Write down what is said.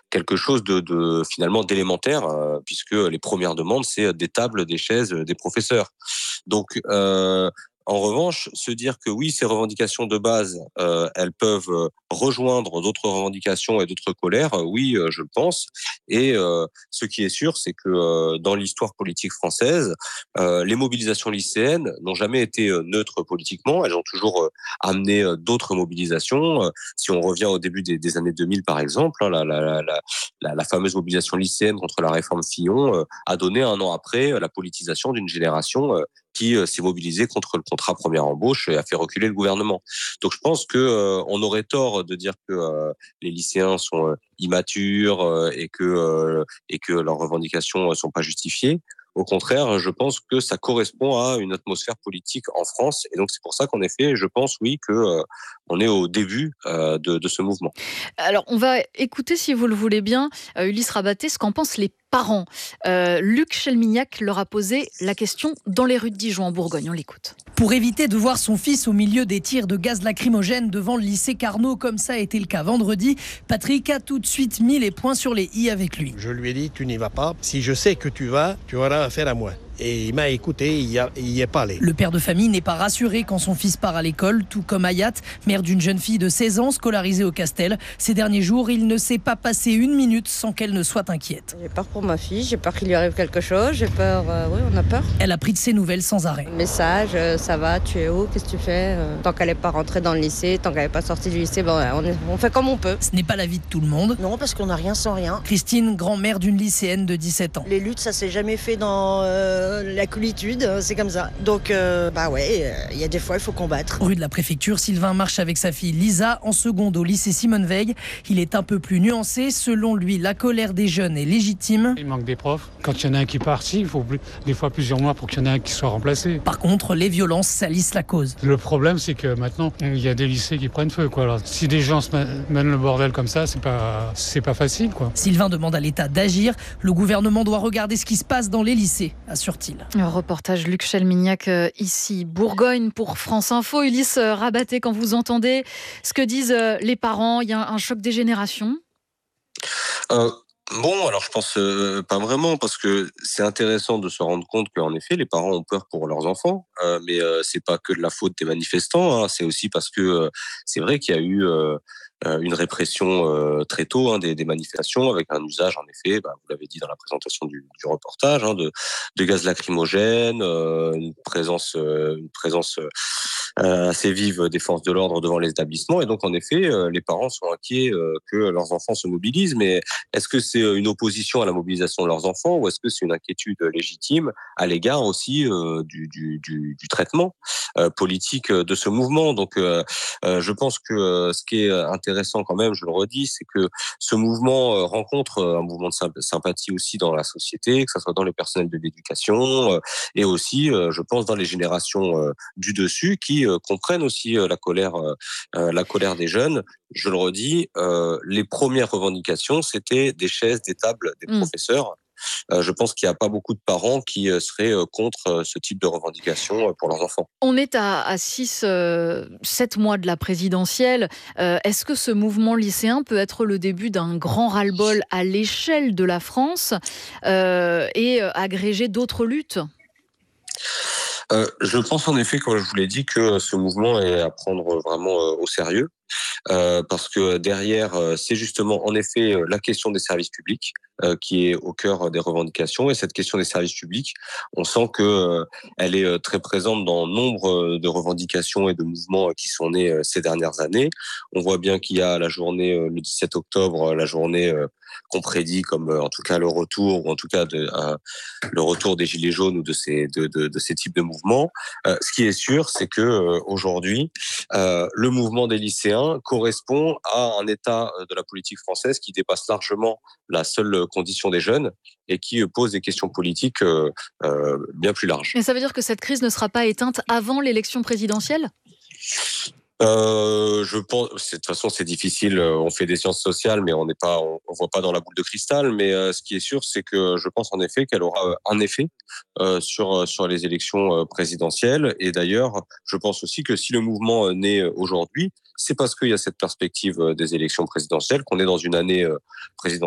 quelque chose de finalement d'élémentaire, puisque les premières demandes, c'est des tables, des chaises, des professeurs. Donc, en revanche, se dire que oui, ces revendications de base, elles peuvent rejoindre d'autres revendications et d'autres colères, oui, je le pense. Et ce qui est sûr, c'est que dans l'histoire politique française, les mobilisations lycéennes n'ont jamais été neutres politiquement. Elles ont toujours amené d'autres mobilisations. Si on revient au début des années 2000, par exemple, hein, la fameuse mobilisation lycéenne contre la réforme Fillon a donné un an après la politisation d'une génération qui s'est mobilisée contre le contrat première embauche et a fait reculer le gouvernement. Donc je pense que on aurait tort de dire que les lycéens sont immatures et que leurs revendications sont pas justifiées. Au contraire, je pense que ça correspond à une atmosphère politique en France, et donc c'est pour ça qu'en effet, je pense oui que on est au début de ce mouvement. Alors, on va écouter, si vous le voulez bien, Ulysse Rabaté, ce qu'en pensent les parents. Luc Chelmignac leur a posé la question dans les rues de Dijon, en Bourgogne. On l'écoute. Pour éviter de voir son fils au milieu des tirs de gaz lacrymogène devant le lycée Carnot, comme ça a été le cas vendredi, Patrick a tout de suite mis les points sur les i avec lui. Je lui ai dit, tu n'y vas pas. Si je sais que tu vas, tu auras affaire à moi. Et il m'a écouté, il y est pas allé. Le père de famille n'est pas rassuré quand son fils part à l'école, tout comme Ayat, mère d'une jeune fille de 16 ans scolarisée au Castel. Ces derniers jours, il ne s'est pas passé une minute sans qu'elle ne soit inquiète. J'ai peur pour ma fille, j'ai peur qu'il lui arrive quelque chose, j'ai peur, oui, on a peur. Elle a pris de ses nouvelles sans arrêt. Message, ça va, tu es où, qu'est-ce que tu fais? Tant qu'elle n'est pas rentrée dans le lycée, tant qu'elle n'est pas sortie du lycée, on fait comme on peut. Ce n'est pas l'avis de tout le monde. Non, parce qu'on n'a rien sans rien. Christine, grand-mère d'une lycéenne de 17 ans. Les luttes, ça s'est jamais fait dans la coolitude, c'est comme ça. Donc, il y a des fois, il faut combattre. Rue de la Préfecture, Sylvain marche avec sa fille Lisa en seconde au lycée Simone Veil. Il est un peu plus nuancé. Selon lui, la colère des jeunes est légitime. Il manque des profs. Quand il y en a un qui part, il faut des fois plusieurs mois pour qu'il y en ait un qui soit remplacé. Par contre, les violences salissent la cause. Le problème, c'est que maintenant, il y a des lycées qui prennent feu, quoi. Alors, si des gens se mènent le bordel comme ça, c'est pas facile, quoi. Sylvain demande à l'État d'agir. Le gouvernement doit regarder ce qui se passe dans les lycées, assure-t-il. Reportage Luc Chelmignac, ici, Bourgogne, pour France Info. Ulysse Rabaté, quand vous entendez ce que disent les parents, il y a un choc des générations? Bon, alors je pense pas vraiment, parce que c'est intéressant de se rendre compte qu'en effet les parents ont peur pour leurs enfants, mais c'est pas que de la faute des manifestants, hein, c'est aussi parce que c'est vrai qu'il y a eu une répression très tôt, hein, des manifestations, avec un usage en effet, vous l'avez dit dans la présentation du reportage, hein, de gaz lacrymogène, une présence assez vive des forces de l'ordre devant les établissements, et donc en effet les parents sont inquiets que leurs enfants se mobilisent. Mais est-ce que c'est une opposition à la mobilisation de leurs enfants, ou est-ce que c'est une inquiétude légitime à l'égard aussi du traitement politique de ce mouvement? Donc je pense que ce qui est intéressant quand même, je le redis, c'est que ce mouvement rencontre un mouvement de sympathie aussi dans la société, que ce soit dans les personnels de l'éducation et aussi, je pense, dans les générations du dessus, qui comprennent aussi la colère des jeunes. Je le redis, les premières revendications, c'était des chaises, des tables, des professeurs. Je pense qu'il n'y a pas beaucoup de parents qui seraient contre ce type de revendication pour leurs enfants. On est à 7 mois de la présidentielle. Est-ce que ce mouvement lycéen peut être le début d'un grand ras-le-bol à l'échelle de la France et agréger d'autres luttes ? Je pense en effet, comme je vous l'ai dit, que ce mouvement est à prendre vraiment au sérieux, parce que derrière, c'est justement en effet la question des services publics qui est au cœur des revendications. Et cette question des services publics, on sent que elle est très présente dans nombre de revendications et de mouvements qui sont nés ces dernières années. On voit bien qu'il y a la journée le 17 octobre, la journée qu'on prédit comme en tout cas le retour, ou en tout cas le retour des gilets jaunes ou de ces types de mouvements. Ce qui est sûr, c'est que aujourd'hui, le mouvement des lycéens correspond à un état de la politique française qui dépasse largement la seule condition des jeunes et qui pose des questions politiques bien plus larges. Et ça veut dire que cette crise ne sera pas éteinte avant l'élection présidentielle ? Je pense, de toute façon, c'est difficile. On fait des sciences sociales, mais on voit pas dans la boule de cristal. Mais ce qui est sûr, c'est que je pense en effet qu'elle aura un effet sur les élections présidentielles. Et d'ailleurs, je pense aussi que si le mouvement naît aujourd'hui, c'est parce qu'il y a cette perspective des élections présidentielles, qu'on est dans une année présidentielle